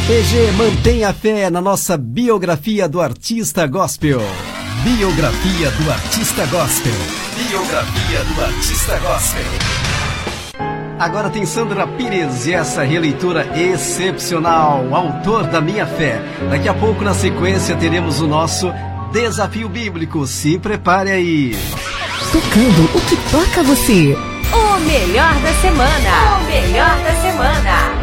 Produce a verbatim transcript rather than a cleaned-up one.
P G, mantenha a fé na nossa biografia do artista gospel. Biografia do artista gospel. Biografia do artista gospel. Agora tem Sandra Pires e essa releitura excepcional, autor da Minha Fé. Daqui a pouco, na sequência, teremos o nosso Desafio Bíblico. Se prepare aí. Tocando o que toca você. O melhor da semana. O melhor da semana.